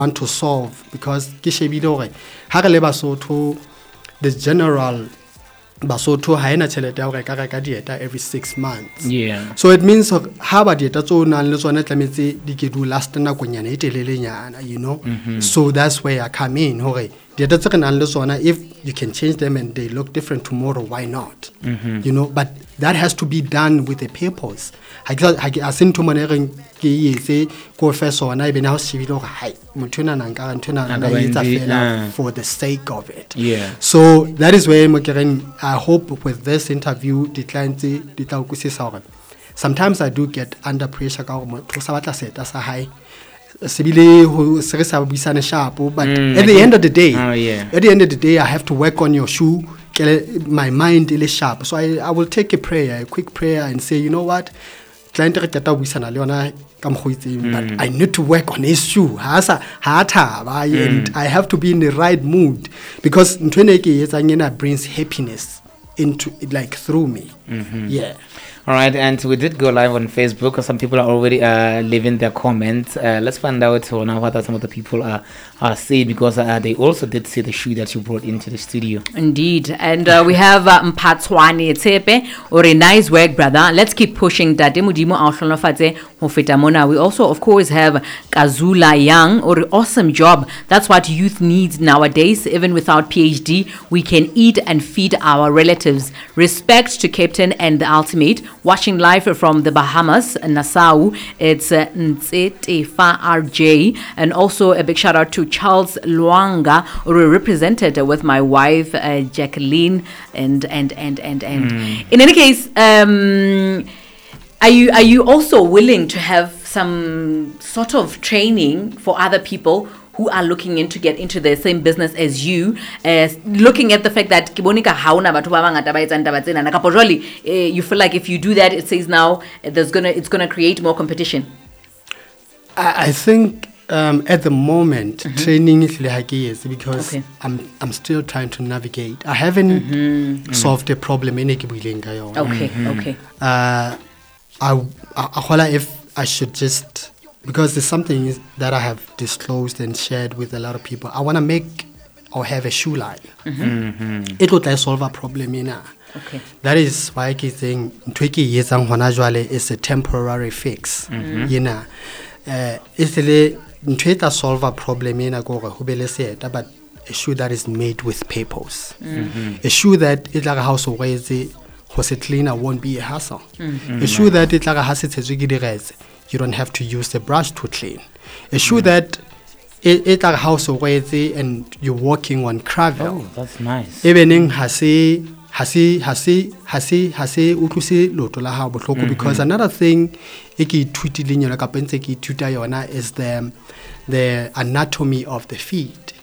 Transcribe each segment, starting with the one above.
want to solve, because ke shebile hore ha re le Basotho, the general Basotho ha ena tšhelete ya go reka dieta every 6 months. Yeah. So it means ha ba dieta tso nang le tsona tlametse di ke do last nakonyana e telelenyana, you know. So that's where I come in, hore dieta tse re nang le tsona, if you can change them and they look different tomorrow, why not? You know, but that has to be done with a purpose. I seen to mane ke yetse ko fe sona e be na ho shebile hore hai motho na nang ka ntho na na etsa fela for the sake of it. Yeah. So that is where I hope with this interview the clients di tla utlwisisa hore sometimes I do get under pressure ka hore motho sa batla seta sa hai sebile ho se re sa buisane sharp, but at the end of the day, I have to work on your shoe, my mind is sharp. So I will take a quick prayer and say, you know what, client re tata buisana le yona ka mkhoitseng, but I need to work on his shoe. And I have to be in the right mood, because ntwene ke etsang ena brings happiness into it, like through me. Yeah. All right, and we did go live on Facebook. Some people are already leaving their comments. Let's find out what some of the people are saying, because they also did see the shoe that you brought into the studio. Indeed. And we have Mpatswani Tsepe, or a nice work, brother. Let's keep pushing that. We also, of course, have Kazula Young, or awesome job. That's what youth needs nowadays. Even without PhD, we can eat and feed our relatives. Respect to Captain and the Ultimate. Watching live from the Bahamas, Nassau, it's Ntsetefa RJ, and also a big shout out to Charles Luanga, represented with my wife Jacqueline, and. In any case, are you also willing to have some sort of training for other people who are looking to get into the same business as you, looking at the fact that you feel like if you do that, it says now it's gonna create more competition? I think at the moment training is like because I'm still trying to navigate. I haven't solved a problem in Okay. If I should just, because there's something that I have disclosed and shared with a lot of people. I want to make or have a shoe line. It would solve a problem in That is why I keep saying is a temporary fix. It's solve a problem in but a shoe that is made with purpose. A shoe that is like a house always cleaner won't be a hassle. A shoe that is like a hassle, you don't have to use the brush to clean. A shoe that it's like a house already and you're walking on gravel. Oh, that's nice. Evening hasi loto la ha bohloko, because another thing is the anatomy of the feet.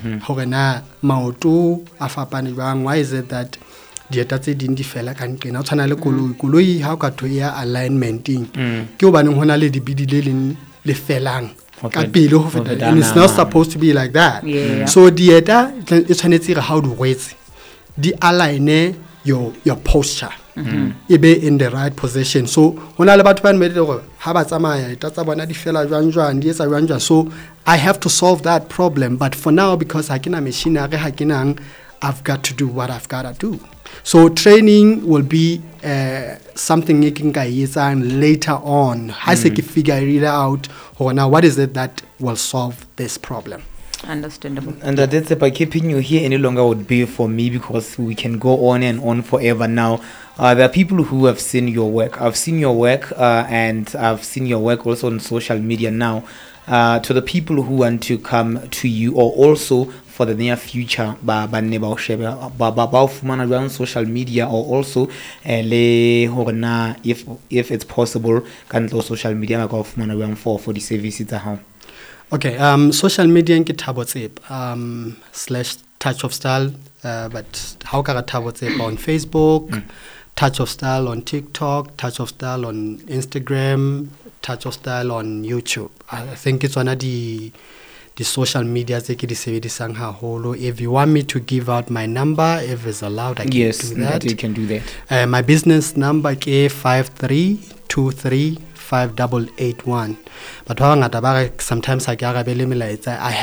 Why is it that dieta tse ding di fela ka nqena o tshwana le koloi ha o ka tho ya alignmenting ke o baneng hona le dibidi le leng le felang ka pele ho feta, and it's not supposed to be like that. So dieta e tshwanetse re ha o di rwetse di align your posture, e be in the right position. So hona le batho ba nmedile gore ha ba tsamaya eta tsa bona di fela jwang di etsa jwang. So I have to solve that problem, but for now, because ha kena machinery ha kenang, I've got to do what I've got to do. So training will be something you can later on. I say figure it out, or now what is it that will solve this problem? Understandable. And that's by keeping you here any longer would be for me, because we can go on and on forever now. There are people who have seen your work. I've seen your work, and I've seen your work also on social media now. To the people who want to come to you, or also for the near future, on social media, or also if it's possible, can social media for the services. Okay, social media in Tabotsep / Touch of Style, but how can I Tabotsep on Facebook, Touch of Style on TikTok, Touch of Style on Instagram, Touch of Style on YouTube. I think it's one of the social media. If you want me to give out my number, if it's allowed, I can do that. Yes, you can do that. My business number is 0823 5881. Batho ba bangata ba re sometimes ha ke arabele melaetsa. I